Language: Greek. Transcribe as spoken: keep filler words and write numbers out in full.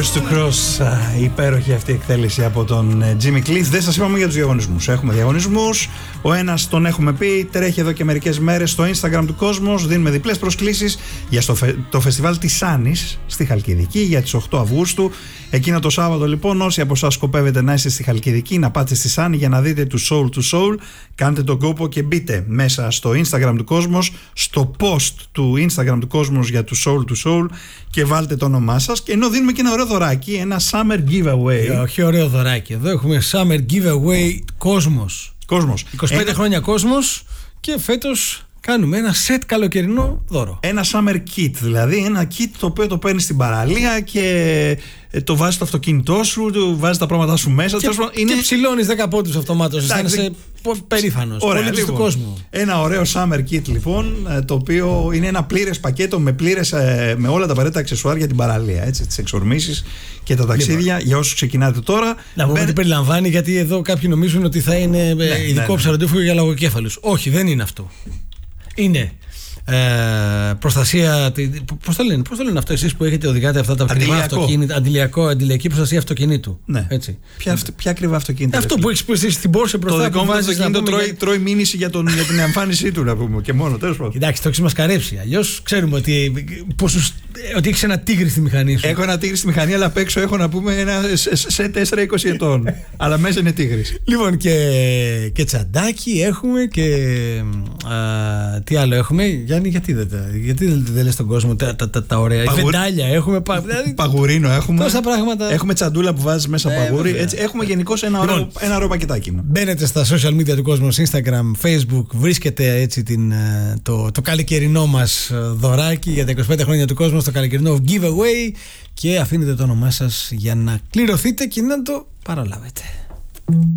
Fingers to Cross, η υπέροχη αυτή εκτέλεση από τον Jimmy Cliff. Δεν σας είπαμε για τους διαγωνισμούς. Έχουμε διαγωνισμούς. Ο ένας τον έχουμε πει, τρέχει εδώ και μερικές μέρες στο Instagram του Κόσμος. Δίνουμε διπλές προσκλήσεις για στο φε... το φεστιβάλ της Άνης στη Χαλκιδική για τις οκτώ Αυγούστου. Εκείνο το Σάββατο λοιπόν, όσοι από εσάς σκοπεύετε να είστε στη Χαλκιδική, να πάτε στη Σάνη για να δείτε του Soul to Soul, κάντε τον κόπο και μπείτε μέσα στο Instagram του Κόσμος, στο post του Instagram του Κόσμος για του Soul to Soul και βάλτε το όνομά σας. Και ενώ δίνουμε και ένα ωραίο δωράκι, ένα summer giveaway. Όχι ωραίο δωράκι, εδώ έχουμε summer giveaway Κόσμος. Κόσμος. είκοσι πέντε ένα... χρόνια Κόσμος και φέτος κάνουμε ένα set καλοκαιρινό δώρο. Ένα summer kit, δηλαδή ένα kit το οποίο το παίρνεις στην παραλία και το βάζεις στο αυτοκίνητό σου, το βάζεις τα πράγματα σου μέσα. Και, είναι... και ψηλώνεις δέκα πόντους αυτομάτως. Αισθάνεσαι περήφανος. Πολίτης λοιπόν, του κόσμου. Ένα ωραίο summer kit λοιπόν, το οποίο είναι ένα πλήρες πακέτο με, πλήρες, με όλα τα απαραίτητα αξεσουάρ για την παραλία. Έτσι, τις εξορμήσεις και τα ταξίδια λοιπόν, για όσους ξεκινάτε τώρα. Να πούμε τι περιλαμβάνει, γιατί εδώ κάποιοι νομίζουν ότι θα είναι ναι, ειδικό ναι, ναι. ψαροντούφικο για λαγοκέφαλους. Όχι, δεν είναι αυτό. Είναι ε, προστασία. Πώς το λένε, πώς το λένε αυτό εσείς που έχετε οδηγάτε αυτά τα ακριβά αυτοκίνητα? Αντιλιακό, αντιλιακή προστασία αυτοκινήτου. Ναι. Έτσι. Ποια, ποια ακριβά αυτοκίνητα? Αυτό που έχεις πει στην Porsche μπροστά. Το δικό μου αυτοκίνητο τρώει, για... τρώει μήνυση για, τον, για την εμφάνισή του, να πούμε. Και μόνο, τέλος πάντων. Κοιτάξτε, το έχεις μασκαρέψει. Αλλιώς ξέρουμε ότι, πόσους, ότι έχεις ένα τίγρη στη μηχανή σου. Έχω ένα τίγρη στη μηχανή, αλλά απ' έξω έχω να πούμε ένα σε τέσσερα είκοσι ετών. Αλλά μέσα είναι τίγρης. Λοιπόν, και, και τσαντάκι έχουμε και. Α, τι άλλο έχουμε, Γιάννη, γιατί δεν, γιατί δεν λες στον κόσμο τα, τα, τα, τα ωραία. Παγου... Βεντάλια έχουμε. Πα, δηλαδή, παγουρίνο έχουμε. Τόσα πράγματα. Έχουμε τσαντούλα που βάζεις μέσα ε, παγούρι. βέβαια. Έτσι, έχουμε γενικώς ένα ωραίο, ένα ωραίο πακετάκι. Μπαίνετε στα social media του κόσμου, Instagram, Facebook, βρίσκετε έτσι την, το, το καλοκαιρινό μας δωράκι για τα είκοσι πέντε χρόνια του κόσμου, στο καλοκαιρινό giveaway, και αφήνετε το όνομά σας για να κληρωθείτε και να το παραλάβετε.